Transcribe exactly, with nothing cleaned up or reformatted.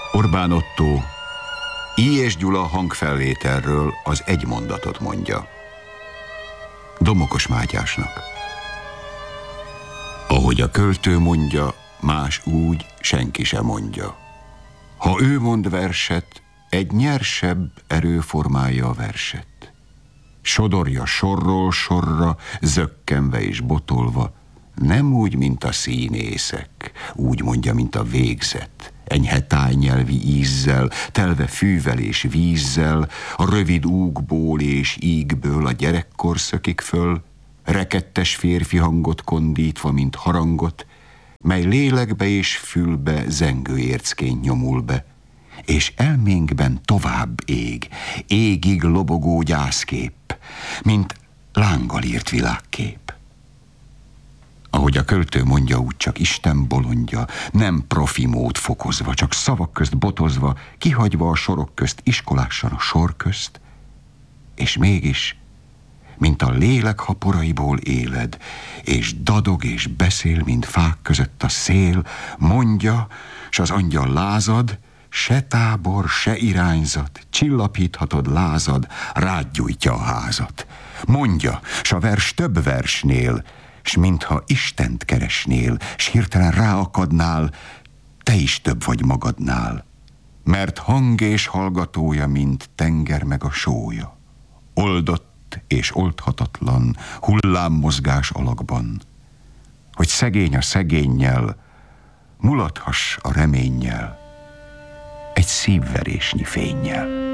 Orbán Ottó I. Gyula hangfelvételről az egy mondatot mondja. Domokos Mátyásnak. Ahogy a költő mondja, más úgy senki sem mondja. Ha ő mond verset, egy nyersebb erő formálja a verset. Sodorja sorról sorra, zökkenve és botolva, nem úgy, mint a színészek, úgy mondja, mint a végzet, enyhe tájnyelvi ízzel, telve fűvel és vízzel, a rövid úgból és ígből a gyerekkor szökik föl, rekettes férfi hangot kondítva, mint harangot, mely lélekbe és fülbe zengőércként nyomul be, és elménkben tovább ég, égig lobogó gyászkép, mint lánggal írt világkép. Ahogy a költő mondja, úgy csak Isten bolondja, nem profi mód fokozva, csak szavak közt botozva, kihagyva a sorok közt, iskolásan a sor közt, és mégis, mint a lélek haporaiból éled, és dadog és beszél, mint fák között a szél, mondja, s az angyal lázad, se tábor, se irányzat, csillapíthatod lázad, rád gyújtja a házat. Mondja, s a vers több versnél, s mintha Istent keresnél, s hirtelen ráakadnál, te is több vagy magadnál. Mert hang és hallgatója, mint tenger meg a sója. Oldott és oldhatatlan hullámmozgás alakban, hogy szegény a szegénnyel, mulathass a reménnyel, egy szívverésnyi fénnyel.